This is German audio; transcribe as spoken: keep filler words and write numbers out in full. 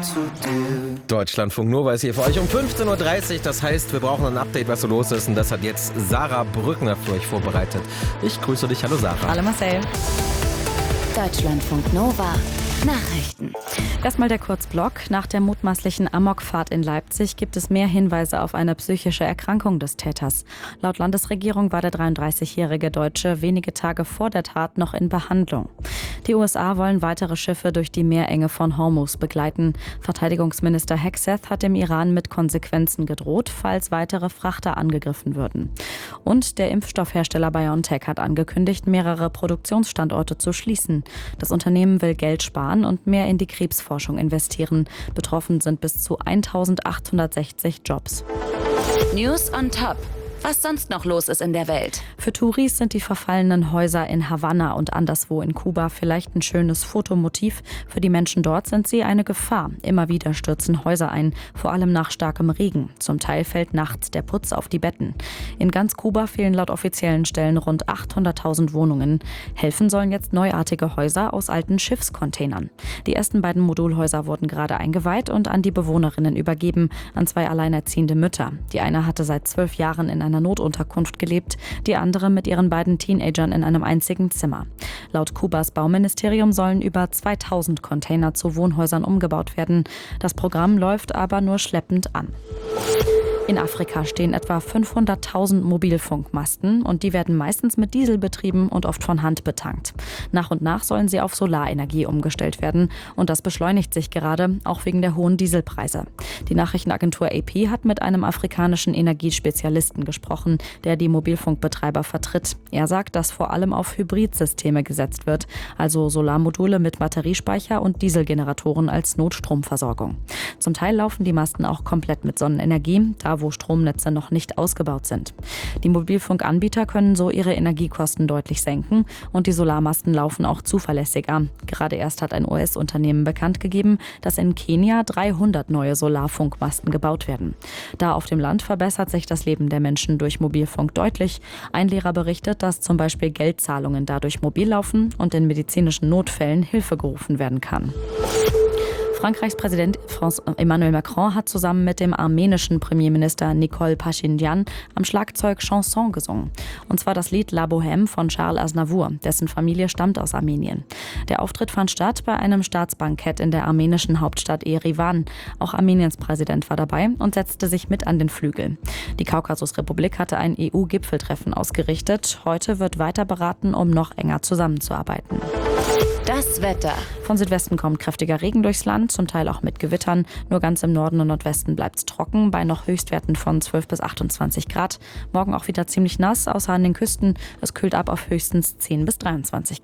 Deutschlandfunk Nova ist hier für euch um fünfzehn Uhr dreißig. Das heißt, wir brauchen ein Update, was so los ist. Und das hat jetzt Sarah Brückner für euch vorbereitet. Ich grüße dich. Hallo Sarah. Hallo Marcel. Deutschlandfunk Nova. Nachrichten. Erstmal der Kurzblock. Nach der mutmaßlichen Amokfahrt in Leipzig gibt es mehr Hinweise auf eine psychische Erkrankung des Täters. Laut Landesregierung war der dreiunddreißigjährige Deutsche wenige Tage vor der Tat noch in Behandlung. Die U S A wollen weitere Schiffe durch die Meerenge von Hormuz begleiten. Verteidigungsminister Hegseth hat dem Iran mit Konsequenzen gedroht, falls weitere Frachter angegriffen würden. Und der Impfstoffhersteller BioNTech hat angekündigt, mehrere Produktionsstandorte zu schließen. Das Unternehmen will Geld sparen und mehr in die Krebsforschung investieren. Betroffen sind bis zu eintausendachthundertsechzig Jobs. News on Top. Was sonst noch los ist in der Welt. Für Touris sind die verfallenen Häuser in Havanna und anderswo in Kuba vielleicht ein schönes Fotomotiv. Für die Menschen dort sind sie eine Gefahr. Immer wieder stürzen Häuser ein, vor allem nach starkem Regen. Zum Teil fällt nachts der Putz auf die Betten. In ganz Kuba fehlen laut offiziellen Stellen rund achthunderttausend Wohnungen. Helfen sollen jetzt neuartige Häuser aus alten Schiffscontainern. Die ersten beiden Modulhäuser wurden gerade eingeweiht und an die Bewohnerinnen übergeben, an zwei alleinerziehende Mütter. Die eine hatte seit zwölf Jahren in einer Notunterkunft gelebt, die andere mit ihren beiden Teenagern in einem einzigen Zimmer. Laut Kubas Bauministerium sollen über zweitausend Container zu Wohnhäusern umgebaut werden. Das Programm läuft aber nur schleppend an. In Afrika stehen etwa fünfhunderttausend Mobilfunkmasten und die werden meistens mit Diesel betrieben und oft von Hand betankt. Nach und nach sollen sie auf Solarenergie umgestellt werden und das beschleunigt sich gerade, auch wegen der hohen Dieselpreise. Die Nachrichtenagentur A P hat mit einem afrikanischen Energiespezialisten gesprochen, der die Mobilfunkbetreiber vertritt. Er sagt, dass vor allem auf Hybridsysteme gesetzt wird, also Solarmodule mit Batteriespeicher und Dieselgeneratoren als Notstromversorgung. Zum Teil laufen die Masten auch komplett mit Sonnenenergie, da wo Stromnetze noch nicht ausgebaut sind. Die Mobilfunkanbieter können so ihre Energiekosten deutlich senken und die Solarmasten laufen auch zuverlässiger. Gerade erst hat ein U S-Unternehmen bekannt gegeben, dass in Kenia dreihundert neue Solarfunkmasten gebaut werden. Da auf dem Land verbessert sich das Leben der Menschen durch Mobilfunk deutlich. Ein Lehrer berichtet, dass zum Beispiel Geldzahlungen dadurch mobil laufen und in medizinischen Notfällen Hilfe gerufen werden kann. Frankreichs Präsident Emmanuel Macron hat zusammen mit dem armenischen Premierminister Nikol Paschinjan am Schlagzeug Chanson gesungen. Und zwar das Lied La Bohème von Charles Aznavour, dessen Familie stammt aus Armenien. Der Auftritt fand statt bei einem Staatsbankett in der armenischen Hauptstadt Erivan. Auch Armeniens Präsident war dabei und setzte sich mit an den Flügel. Die Kaukasusrepublik hatte ein E U-Gipfeltreffen ausgerichtet. Heute wird weiter beraten, um noch enger zusammenzuarbeiten. Das Wetter. Von Südwesten kommt kräftiger Regen durchs Land, zum Teil auch mit Gewittern. Nur ganz im Norden und Nordwesten bleibt es trocken, bei noch Höchstwerten von zwölf bis achtundzwanzig Grad. Morgen auch wieder ziemlich nass, außer an den Küsten. Es kühlt ab auf höchstens zehn bis dreiundzwanzig Grad.